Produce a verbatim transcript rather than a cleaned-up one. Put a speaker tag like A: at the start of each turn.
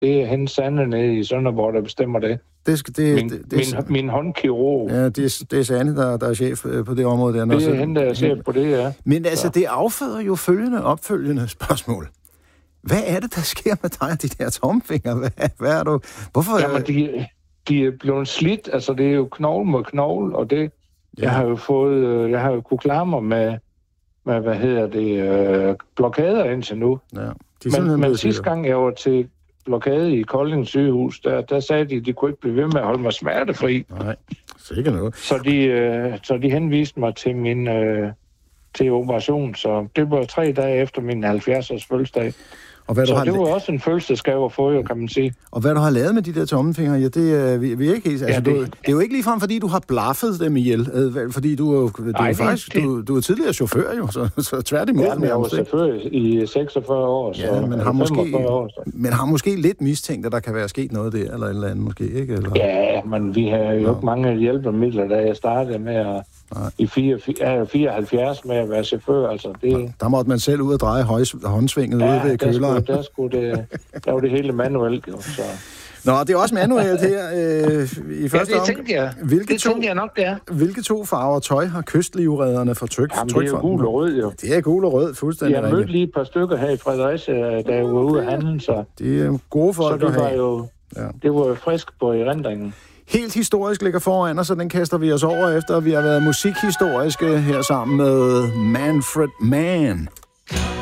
A: Det er hendes Sande nede i Sønderborg, der bestemmer det.
B: Det, skal, det,
A: min,
B: det, det
A: min, min håndkirurg.
B: Ja, det er, det er Sande, der, der er chef på det område. Der.
A: Det er hende, der er chef på det, ja.
B: Men altså, det afføder jo følgende opfølgende spørgsmål. Hvad er det, der sker med dig og de der tommelfingre? Hvad, hvad er du? Hvorfor?
A: Jamen, de, de er blevet slidt. Altså, det er jo knogle mod knogle, og det... Ja. Jeg har jo fået... Jeg har jo kunne klare mig med... med hvad hedder det? Øh, blokader indtil nu.
B: Ja.
A: Men, men sidste gang, jeg var til blokade i Kolding sygehus, der, der sagde de, at de kunne ikke blive ved med at holde mig smertefri.
B: Nej, sikkert noget.
A: Så de, øh, så de henviste mig til min øh, til operation, så det var tre dage efter min halvfjerds-års fødselsdag. Og hvad, så har det var la- også en fødselsdagsgave at få, jo, kan man sige.
B: Og hvad du har lavet med de der tommelfingre, ja, det er vi, vi er ikke helt... Altså, ja, det, du, det er jo ikke ligefrem, fordi du har blaffet dem ihjel, fordi du er, du Ej, er faktisk... Det, du, du er tidligere chauffør, jo, så, så tværtimod.
A: Ja, men jeg var chauffør i seksogfyrre år, så...
B: Ja, men har, måske,
A: år, så.
B: men har måske lidt mistænkt, at der kan være sket noget der, eller et eller andet måske, ikke? Eller?
A: Ja, men vi har jo Nå. ikke mange hjælpemidler, da jeg startede med at... Nej. I fireoghalvfjerds med at være chauffør, altså det...
B: Der måtte man selv ud og dreje høj- håndsvinget ja, ude ved køleren.
A: Ja, der skulle det... Der var det hele manuelt, jo, så...
B: Nå, det er også manuelt her øh, i første
A: ja, det tænkte jeg.
B: Hvilke
A: det
B: to,
A: tænkte jeg nok, det er.
B: Hvilke to farver tøj har kystlivredderne for tryk?
A: Jamen, det er jo gul og rød, jo.
B: Det er gul og rød, fuldstændig
A: rigtigt. Jeg mødte lige et par stykker her i Fredericia, da jeg var ude at handle, så...
B: Det er gode folk,
A: så det
B: var
A: have. Jo, ja. Det var jo frisk på erindringen.
B: Helt historisk ligger foran os, så den kaster vi os over efter. Vi har været musikhistoriske her sammen med Manfred Mann.